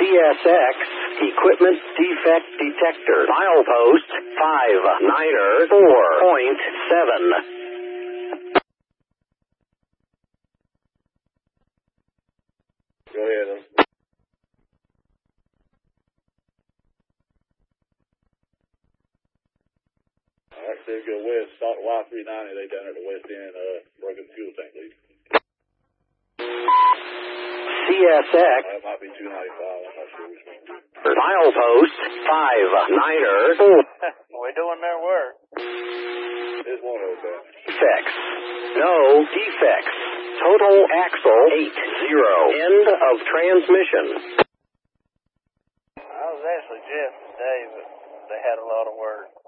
CSX Equipment Defect Detector. Milepost 594.7. Go ahead. All right, so go west. Start Y390. They down at the west end. Broken fuel tank leak. CSX. That might be 295. I'm not sure which one. Milepost 594. We're doing their work. There's one of them. Defects. No defects. Total axle 80. End of transmission. I was actually just today, but they had a lot of work.